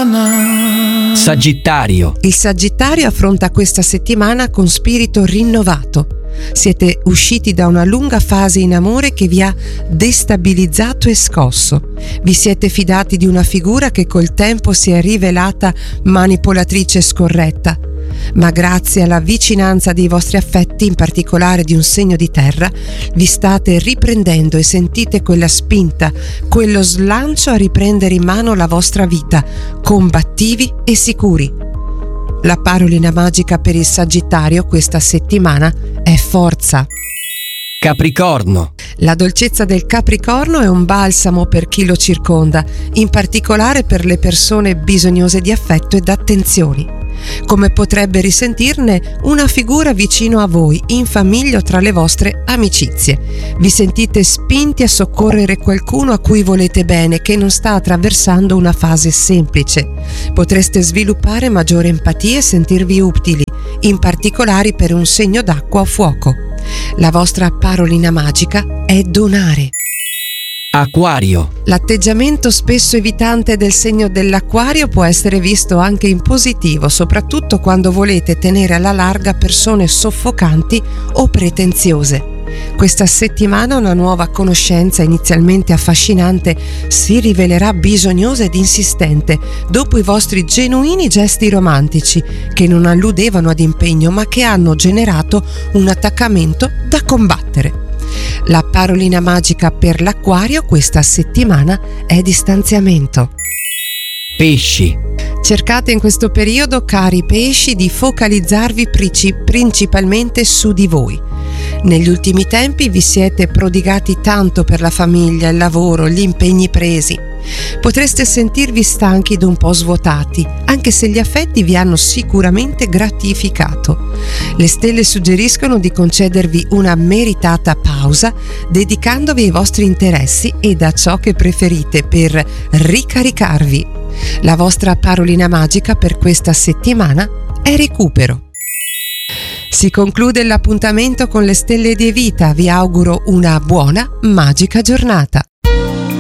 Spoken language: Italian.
settimana. Sagittario. Il Sagittario affronta questa settimana con spirito rinnovato. Siete usciti da una lunga fase in amore che vi ha destabilizzato e scosso. Vi siete fidati di una figura che col tempo si è rivelata manipolatrice e scorretta. Ma grazie alla vicinanza dei vostri affetti, in particolare di un segno di terra, vi state riprendendo e sentite quella spinta, quello slancio a riprendere in mano la vostra vita, combattivi e sicuri. La parolina magica per il Sagittario questa settimana è forza. Capricorno. La dolcezza del Capricorno è un balsamo per chi lo circonda, in particolare per le persone bisognose di affetto ed attenzioni. Come potrebbe risentirne una figura vicino a voi, in famiglia o tra le vostre amicizie. Vi sentite spinti a soccorrere qualcuno a cui volete bene, che non sta attraversando una fase semplice. Potreste sviluppare maggiore empatia e sentirvi utili, in particolare per un segno d'acqua o fuoco. La vostra parolina magica è donare. Acquario. L'atteggiamento spesso evitante del segno dell'Acquario può essere visto anche in positivo, soprattutto quando volete tenere alla larga persone soffocanti o pretenziose. Questa settimana una nuova conoscenza inizialmente affascinante si rivelerà bisognosa ed insistente dopo i vostri genuini gesti romantici che non alludevano ad impegno ma che hanno generato un attaccamento da combattere. La parolina magica per l'Acquario questa settimana è distanziamento. Pesci. Cercate in questo periodo, cari pesci, di focalizzarvi principalmente su di voi. Negli ultimi tempi vi siete prodigati tanto per la famiglia, il lavoro, gli impegni presi. Potreste sentirvi stanchi ed un po' svuotati, anche se gli affetti vi hanno sicuramente gratificato. Le stelle suggeriscono di concedervi una meritata pausa, dedicandovi ai vostri interessi ed a ciò che preferite per ricaricarvi. La vostra parolina magica per questa settimana è recupero. Si conclude l'appuntamento con le stelle di Evita. Vi auguro una buona, magica giornata.